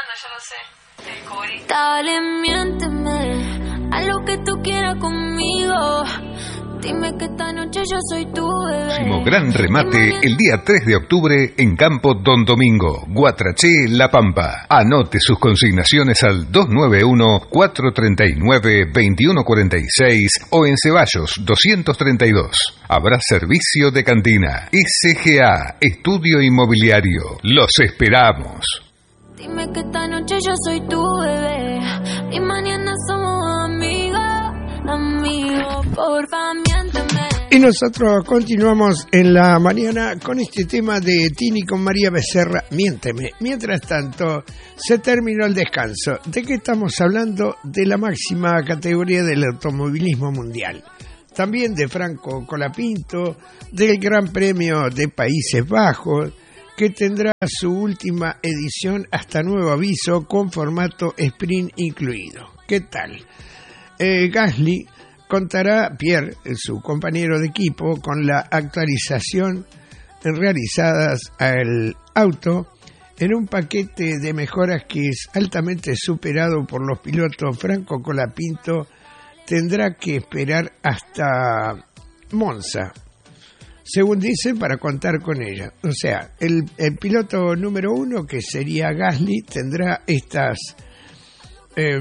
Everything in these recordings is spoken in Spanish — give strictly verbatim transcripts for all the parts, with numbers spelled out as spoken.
bueno, yo lo sé. Descubrí. Dale, miénteme, haz lo que tú quieras conmigo. Dime que esta noche yo soy tu bebé. Gran remate el día tres de octubre en Campo Don Domingo, Guatraché, La Pampa. Anote sus consignaciones al dos nueve uno, cuatro tres nueve, dos uno cuatro seis o en Ceballos doscientos treinta y dos. Habrá servicio de cantina. S G A, Estudio Inmobiliario. Los esperamos. Dime que esta noche yo soy tu bebé y mañana somos amigos, amigos, porfa, miénteme. Y nosotros continuamos en la mañana con este tema de Tini con María Becerra, Miénteme. Mientras tanto, se terminó el descanso. ¿De qué estamos hablando? De la máxima categoría del automovilismo mundial. También de Franco Colapinto, del Gran Premio de Países Bajos, que tendrá su última edición hasta nuevo aviso con formato sprint incluido. ¿Qué tal? Eh, Gasly contará, Pierre, su compañero de equipo, con la actualización realizadas al auto en un paquete de mejoras que es altamente superado por los pilotos. Franco Colapinto tendrá que esperar hasta Monza, según dicen, para contar con ella. O sea, el, el piloto número uno, que sería Gasly, tendrá estas eh,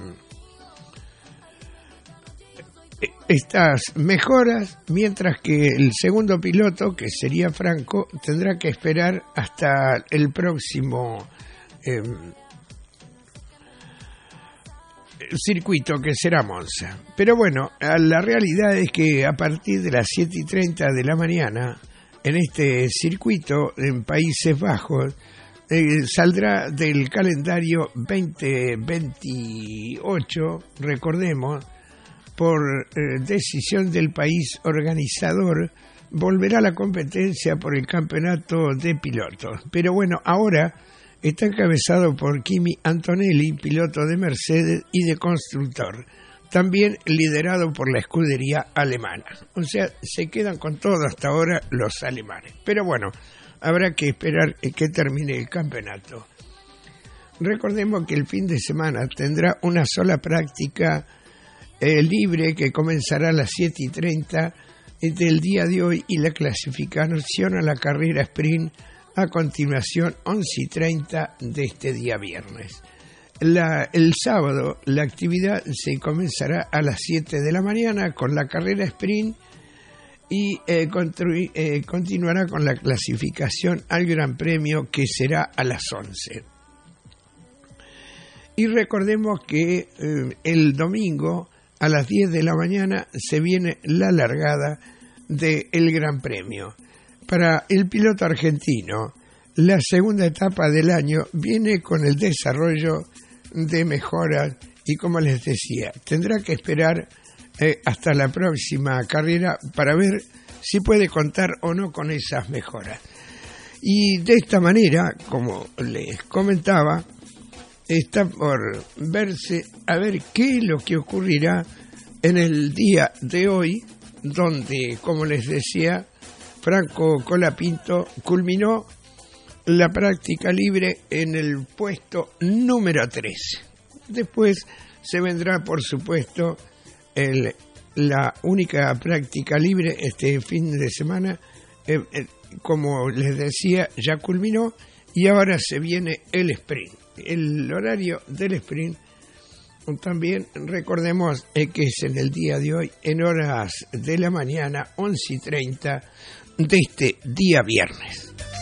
estas mejoras, mientras que el segundo piloto, que sería Franco, tendrá que esperar hasta el próximo eh, circuito, que será Monza. Pero bueno, la realidad es que a partir de las siete y treinta de la mañana, en este circuito en Países Bajos, eh, saldrá del calendario veinte veintiocho, recordemos, por eh, decisión del país organizador, volverá la competencia por el campeonato de pilotos. Pero bueno, ahora está encabezado por Kimi Antonelli, piloto de Mercedes y de constructor, también liderado por la escudería alemana. O sea, se quedan con todo hasta ahora los alemanes. Pero bueno, habrá que esperar que termine el campeonato. Recordemos que el fin de semana tendrá una sola práctica eh, libre que comenzará a las siete y treinta del día de hoy y la clasificación a la carrera sprint a continuación once y treinta de este día viernes. La, el sábado la actividad se comenzará a las siete de la mañana con la carrera sprint y eh, construi, eh, continuará con la clasificación al Gran Premio, que será a las once. Y recordemos que eh, el domingo a las diez de la mañana se viene la largada del Gran Premio. Para el piloto argentino, la segunda etapa del año viene con el desarrollo de mejoras y, como les decía, tendrá que esperar eh, hasta la próxima carrera para ver si puede contar o no con esas mejoras. Y de esta manera, como les comentaba, está por verse a ver qué es lo que ocurrirá en el día de hoy, donde, como les decía, Franco Colapinto culminó la práctica libre en el puesto número trece. Después se vendrá, por supuesto, el, la única práctica libre este fin de semana. Eh, eh, como les decía, ya culminó y ahora se viene el sprint. El horario del sprint también recordemos eh, que es en el día de hoy, en horas de la mañana, once y treinta de este día viernes.